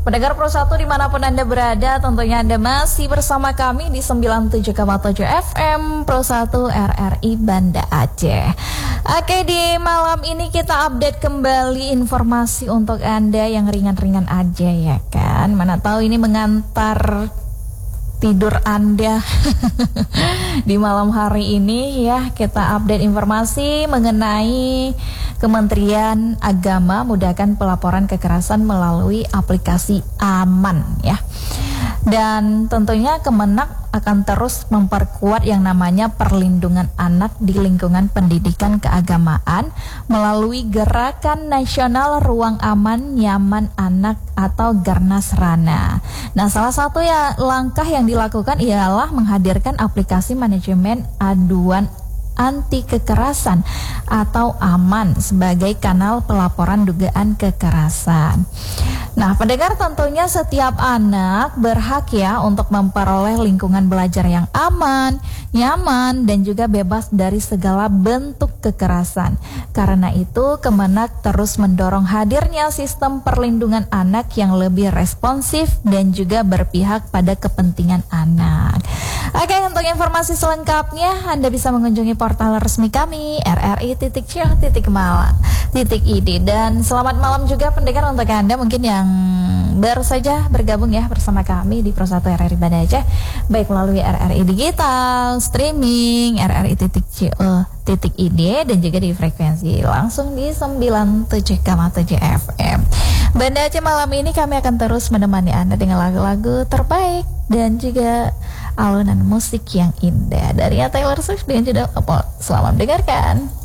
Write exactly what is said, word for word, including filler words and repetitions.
Pendengar Pro satu dimanapun Anda berada, tentunya Anda masih bersama kami di sembilan puluh tujuh koma tujuh F M Pro satu R R I Banda Aceh. Oke, di malam ini kita update kembali informasi untuk Anda yang ringan-ringan aja ya kan. Mana tahu ini mengantar tidur Anda di malam hari ini ya. Kita update informasi mengenai Kementerian Agama mudahkan pelaporan kekerasan melalui aplikasi Aman ya. Dan tentunya Kemenak akan terus memperkuat yang namanya perlindungan anak di lingkungan pendidikan keagamaan melalui Gerakan Nasional Ruang Aman Nyaman Anak atau Garnasrana. Nah, salah satu ya langkah yang dilakukan ialah menghadirkan aplikasi manajemen aduan anti kekerasan atau Aman sebagai kanal pelaporan dugaan kekerasan. Nah, pendengar, tentunya setiap anak berhak ya untuk memperoleh lingkungan belajar yang aman, nyaman, dan juga bebas dari segala bentuk kekerasan. Karena itu, Kemenak terus mendorong hadirnya sistem perlindungan anak yang lebih responsif dan juga berpihak pada kepentingan anak. Oke, untuk informasi selengkapnya Anda bisa mengunjungi portal resmi kami r r i titik c o titik malang titik i d. Dan selamat malam juga pendengar untuk Anda mungkin yang baru saja bergabung ya bersama kami di Pro satu R R I Banda Aceh, baik melalui R R I Digital, streaming, r r i titik c o titik i d, dan juga di frekuensi langsung di sembilan puluh tujuh koma tujuh F M. Banda Aceh, malam ini kami akan terus menemani Anda dengan lagu-lagu terbaik dan juga alunan musik yang indah dari Taylor Swift dan juga Apple. Selamat mendengarkan.